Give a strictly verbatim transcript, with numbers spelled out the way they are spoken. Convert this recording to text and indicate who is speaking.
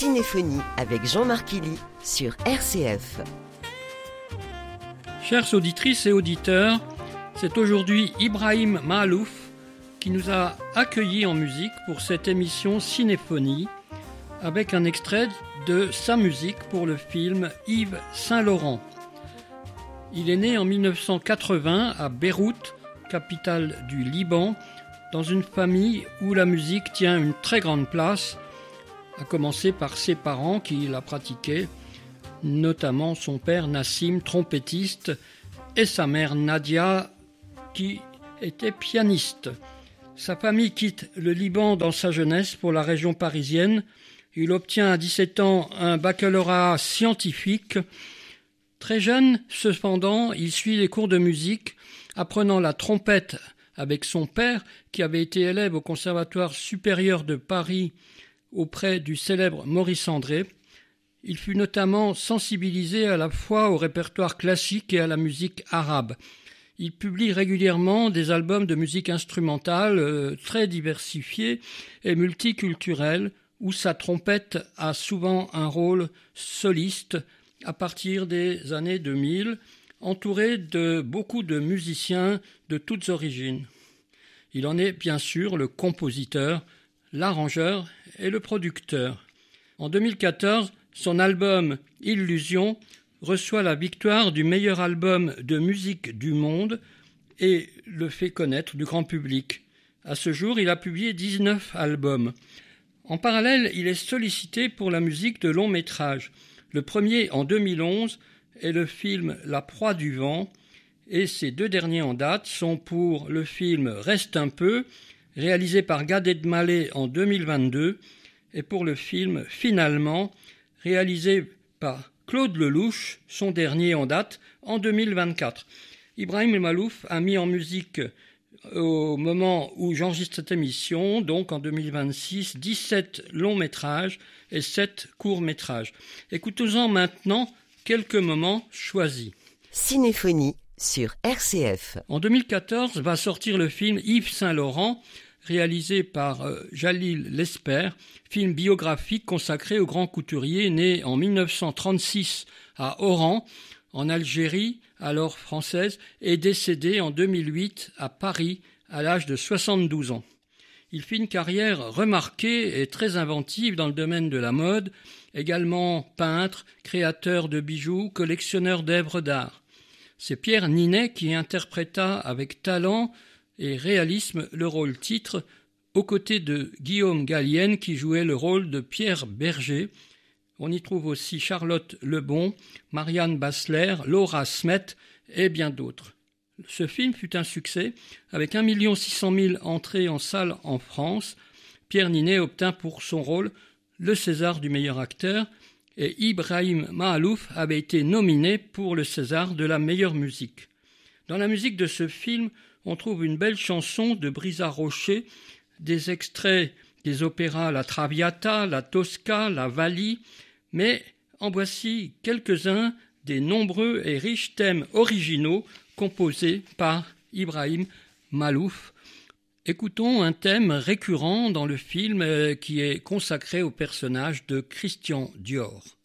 Speaker 1: Cinéphonie avec Jean-Marc Illy sur R C F.
Speaker 2: Chères auditrices et auditeurs, c'est aujourd'hui Ibrahim Maalouf qui nous a accueillis en musique pour cette émission Cinéphonie avec un extrait de sa musique pour le film Yves Saint-Laurent. Il est né en mille neuf cent quatre-vingts à Beyrouth, capitale du Liban, dans une famille où la musique tient une très grande place, à commencer par ses parents qui la pratiquaient, notamment son père Nassim, trompettiste, et sa mère Nadia, qui était pianiste. Sa famille quitte le Liban dans sa jeunesse pour la région parisienne. Il obtient à dix-sept ans un baccalauréat scientifique. Très jeune, cependant, il suit les cours de musique, apprenant la trompette avec son père, qui avait été élève au Conservatoire supérieur de Paris auprès du célèbre Maurice André. Il fut notamment sensibilisé à la fois au répertoire classique et à la musique arabe. Il publie régulièrement des albums de musique instrumentale euh, très diversifiés et multiculturels, où sa trompette a souvent un rôle soliste à partir des années deux mille, entouré de beaucoup de musiciens de toutes origines. Il en est bien sûr le compositeur, l'arrangeur et le producteur. En deux mille quatorze, son album Illusion reçoit la victoire du meilleur album de musique du monde et le fait connaître du grand public. À ce jour, il a publié dix-neuf albums. En parallèle, il est sollicité pour la musique de longs métrages. Le premier en deux mille onze est le film La proie du vent et ces deux derniers en date sont pour le film Reste un peu, réalisé par Gad Elmaleh en deux mille vingt-deux, et pour le film Finalement, réalisé par Claude Lelouch, son dernier en date, en deux mille vingt-quatre. Ibrahim Maalouf a mis en musique, au moment où j'enregistre cette émission, donc en deux mille vingt-six, dix-sept longs métrages et sept courts métrages. Écoutons-en maintenant quelques moments choisis.
Speaker 1: Cinéphonie sur R C F.
Speaker 2: En deux mille quatorze va sortir le film Yves Saint-Laurent, réalisé par euh, Jalil Lesper, film biographique consacré au grand couturier né en mille neuf cent trente-six à Oran, en Algérie, alors française, et décédé en deux mille huit à Paris, à l'âge de soixante-douze ans. Il fit une carrière remarquée et très inventive dans le domaine de la mode, également peintre, créateur de bijoux, collectionneur d'œuvres d'art. C'est Pierre Ninet qui interpréta avec talent et réalisme le rôle titre, aux côtés de Guillaume Gallienne qui jouait le rôle de Pierre Berger. On y trouve aussi Charlotte Lebon, Marianne Bassler, Laura Smet et bien d'autres. Ce film fut un succès, avec un million six cent mille entrées en salle en France. Pierre Ninet obtint pour son rôle le César du meilleur acteur et Ibrahim Maalouf avait été nominé pour le César de la meilleure musique. Dans la musique de ce film, on trouve une belle chanson de Brisa Rocher, des extraits des opéras La Traviata, La Tosca, La Valli, mais en voici quelques-uns des nombreux et riches thèmes originaux composés par Ibrahim Maalouf. Écoutons un thème récurrent dans le film qui est consacré au personnage de Christian Dior.